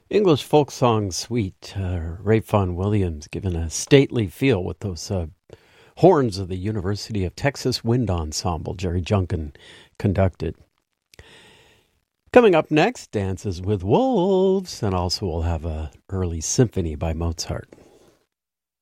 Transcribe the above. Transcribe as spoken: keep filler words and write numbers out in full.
English folk song suite, uh, Ray Vaughan Williams, given a stately feel with those uh, horns of the University of Texas Wind Ensemble, Jerry Junkin conducted. Coming up next, Dances with Wolves, and also we'll have a early symphony by Mozart.